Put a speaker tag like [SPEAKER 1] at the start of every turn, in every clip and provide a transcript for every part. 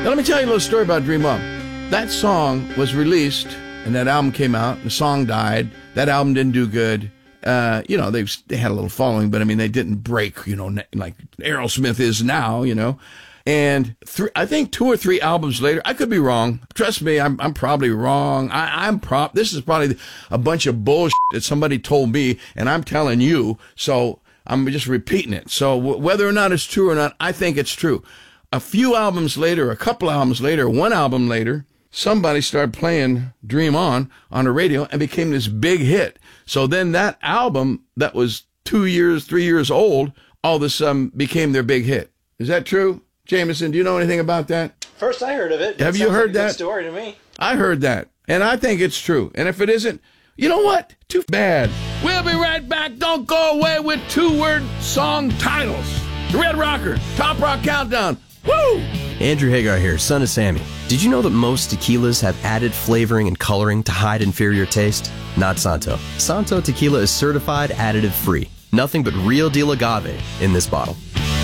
[SPEAKER 1] Now, let me tell you a little story about Dream On. That song was released, and that album came out, and the song died. That album didn't do good. They had a little following, but I mean, they didn't break, like Aerosmith is now, And I think 2 or 3 albums later, I could be wrong. Trust me, I'm probably wrong. This is probably a bunch of bullshit that somebody told me, and I'm telling you, so I'm just repeating it. So whether or not it's true or not, I think it's true. A few albums later, a couple albums later, 1 album later, somebody started playing Dream On the radio and became this big hit. So then that album that was 2 years, 3 years old, all of a sudden became their big hit. Is that true? Jameson, do you know anything about that?
[SPEAKER 2] First I heard of it.
[SPEAKER 1] Have you heard that?
[SPEAKER 2] Good story to me.
[SPEAKER 1] I heard that, and I think it's true. And if it isn't, you know what? Too bad. We'll be right back. Don't go away with 2-word song titles. The Red Rocker, Top Rock Countdown. Woo!
[SPEAKER 3] Andrew Hagar here, son of Sammy. Did you know that most tequilas have added flavoring and coloring to hide inferior taste? Not Santo. Santo tequila is certified additive-free. Nothing but real deal agave in this bottle.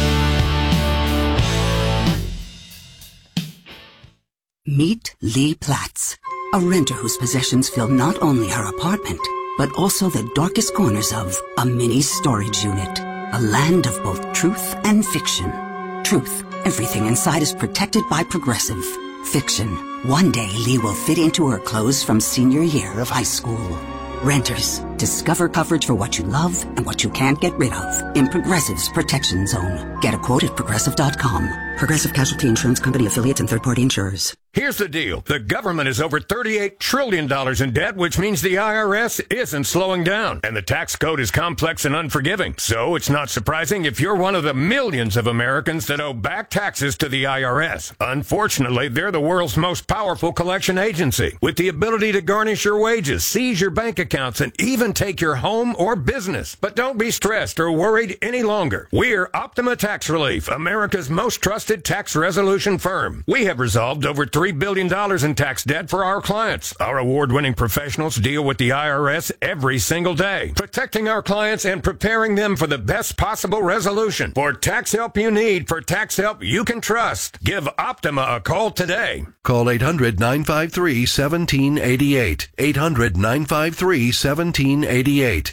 [SPEAKER 4] Meet Lee Platts, a renter whose possessions fill not only her apartment, but also the darkest corners of a mini storage unit. A land of both truth and fiction. Truth, everything inside is protected by Progressive. Fiction, one day Lee will fit into her clothes from senior year of high school. Renters, discover coverage for what you love and what you can't get rid of in Progressive's Protection Zone. Get a quote at Progressive.com. Progressive Casualty Insurance Company affiliates and third-party insurers.
[SPEAKER 5] Here's the deal. The government is over $38 trillion in debt, which means the IRS isn't slowing down. And the tax code is complex and unforgiving. So it's not surprising if you're one of the millions of Americans that owe back taxes to the IRS. Unfortunately, they're the world's most powerful collection agency, with the ability to garnish your wages, seize your bank accounts, and even take your home or business. But don't be stressed or worried any longer. We're Optima Tax Relief, America's most trusted tax resolution firm. We have resolved over $3 billion in tax debt for our clients. Our award-winning professionals deal with the IRS every single day, protecting our clients and preparing them for the best possible resolution. For tax help you need, for tax help you can trust, give Optima a call today.
[SPEAKER 6] Call 800-953-1788. 800-953-1788.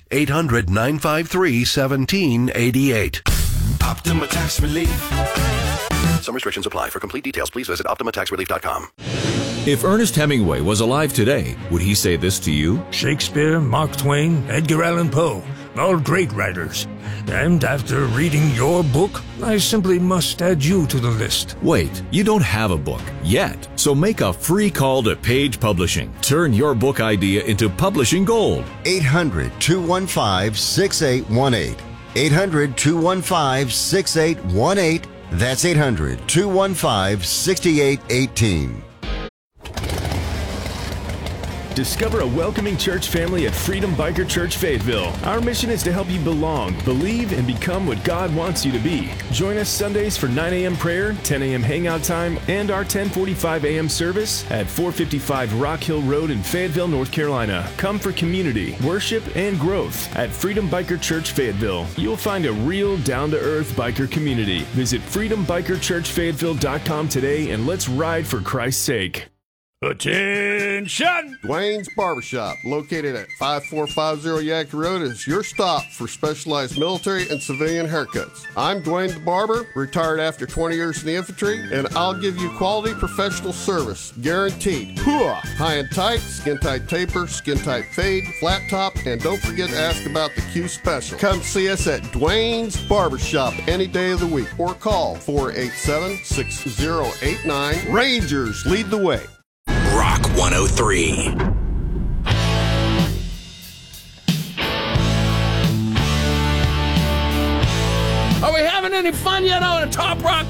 [SPEAKER 6] 800-953-1788.
[SPEAKER 7] Optima Tax Relief.
[SPEAKER 6] Some restrictions apply. For complete details, please visit OptimaTaxRelief.com.
[SPEAKER 8] If Ernest Hemingway was alive today, would he say this to you?
[SPEAKER 9] Shakespeare, Mark Twain, Edgar Allan Poe, all great writers. And after reading your book, I simply must add you to the list.
[SPEAKER 8] Wait, you don't have a book yet, so make a free call to Page Publishing. Turn your book idea into publishing gold.
[SPEAKER 10] 800-215-6818. 800-215-6818. That's 800-215-6818.
[SPEAKER 11] Discover a welcoming church family at Freedom Biker Church Fayetteville. Our mission is to help you belong, believe, and become what God wants you to be. Join us Sundays for 9 a.m. prayer, 10 a.m. hangout time, and our 10:45 a.m. service at 455 Rock Hill Road in Fayetteville, North Carolina. Come for community, worship, and growth at Freedom Biker Church Fayetteville. You'll find a real, down-to-earth biker community. Visit freedombikerchurchfayetteville.com today and let's ride for Christ's sake.
[SPEAKER 12] Attention! Dwayne's Barbershop, located at 5450 Yankee Road, is your stop for specialized military and civilian haircuts. I'm Dwayne the Barber, retired after 20 years in the infantry, and I'll give you quality professional service, guaranteed. Hooah! High and tight, skin tight taper, skin tight fade, flat top, and don't forget to ask about the Q Special. Come see us at Dwayne's Barbershop any day of the week, or call 487-6089. Rangers lead the way.
[SPEAKER 7] Rock 103.
[SPEAKER 1] Are we having any fun yet on a Top Rock